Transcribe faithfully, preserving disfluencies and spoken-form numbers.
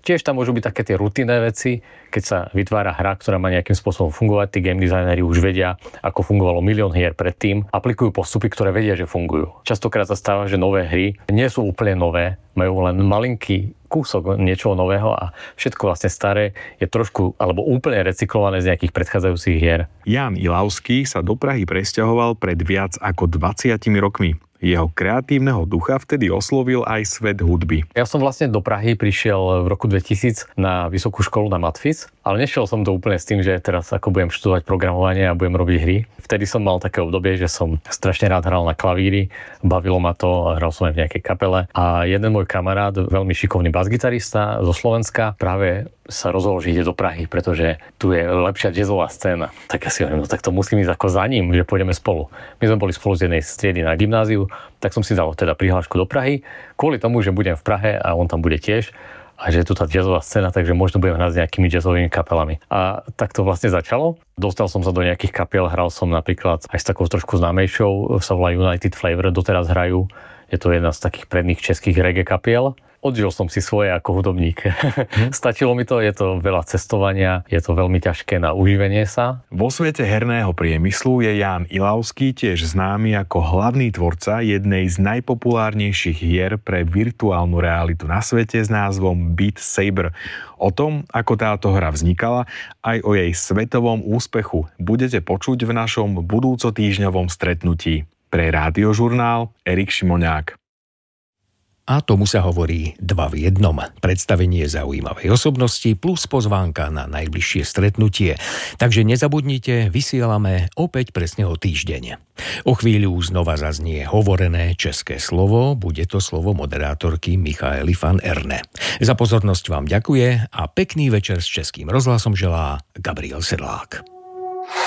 tiež tam môžu byť také tie rutinné veci, keď sa vytvára hra, ktorá má nejakým spôsobom fungovať, tí game designeri už vedia, ako fungovalo milión hier predtým, aplikujú postupy, ktoré vedia, že fungujú. Častokrát sa stáva, že nové hry nie sú úplne nové, majú len malinký kúsok niečoho nového a všetko vlastne staré je trošku alebo úplne recyklované z nejakých predchádzajúcich hier. Ján Ilavský sa do Prahy presťahoval pred viac ako dvadsiatimi rokmi. Jeho kreatívneho ducha vtedy oslovil aj svet hudby. Ja som vlastne do Prahy prišiel v roku dvetisíc na vysokú školu na Matfis, ale nešiel som to úplne s tým, že teraz ako budem študovať programovanie a budem robiť hry. Vtedy som mal také obdobie, že som strašne rád hral na klavíri, bavilo ma to, hral som aj v nejakej kapele a jeden môj kamarát, veľmi šikovný basgitarista zo Slovenska, práve sa rozhodol, že ide do Prahy, pretože tu je lepšia jazzová scéna. Tak ja si hovorím, no tak to musím ísť ako za ním, že pôjdeme spolu. My sme boli spolu z jednej striedy na gymnáziu, tak som si dal teda prihlášku do Prahy, kvôli tomu, že budem v Prahe a on tam bude tiež a že je tu tá jazzová scéna, takže možno budem hrať s nejakými jazzovými kapelami. A tak to vlastne začalo. Dostal som sa do nejakých kapiel, hral som napríklad aj s takou trošku známejšou, sa volá United Flavor, doteraz hrajú. Je to jedna z takých predných českých reggae kapiel. Odžil som si svoje ako hudobník. Hm. Stačilo mi to, je to veľa cestovania, je to veľmi ťažké na uživenie sa. Vo svete herného priemyslu je Ján Ilavský tiež známy ako hlavný tvorca jednej z najpopulárnejších hier pre virtuálnu realitu na svete s názvom Beat Saber. O tom, ako táto hra vznikala, aj o jej svetovom úspechu budete počuť v našom budúcotýždňovom stretnutí. Pre Rádiožurnál Erik Šimoňák. A tomu sa hovorí dva v jednom. Predstavenie zaujímavej osobnosti plus pozvánka na najbližšie stretnutie. Takže nezabudnite, vysielame opäť presne o týždeň. O chvíľu znova zaznie hovorené české slovo, bude to slovo moderátorky Michaely van Erne. Za pozornosť vám ďakuje a pekný večer s Českým rozhlasom želá Gabriel Sedlák.